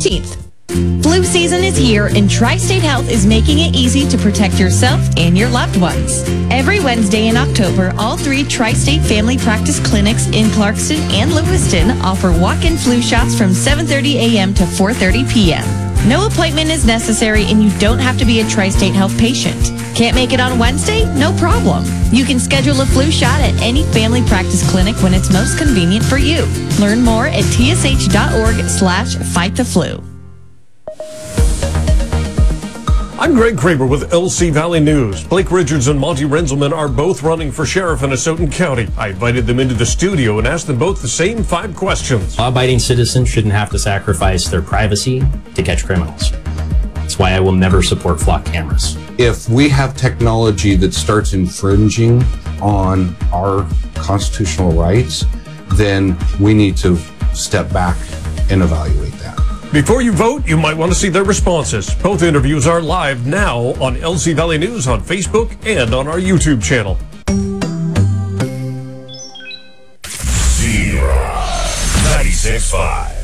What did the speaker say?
15th. Flu season is here, and Tri-State Health is making it easy to protect yourself and your loved ones. Every Wednesday in October, all 3 Tri-State Family Practice clinics in Clarkston and Lewiston offer walk-in flu shots from 7:30 a.m. to 4:30 p.m. No appointment is necessary, and you don't have to be a Tri-State Health patient. Can't make it on Wednesday? No problem. You can schedule a flu shot at any family practice clinic when it's most convenient for you. Learn more at tsh.org/fighttheflu. I'm Greg Kramer with LC Valley News. Blake Richards and Monty Renzelman are both running for sheriff in Asotin County. I invited them into the studio and asked them both the same 5 questions. Law-abiding citizens shouldn't have to sacrifice their privacy to catch criminals. That's why I will never support flock cameras. If we have technology that starts infringing on our constitutional rights, then we need to step back and evaluate that. Before you vote, you might want to see their responses. Both interviews are live now on LC Valley News on Facebook and on our YouTube channel. Zero 96.5.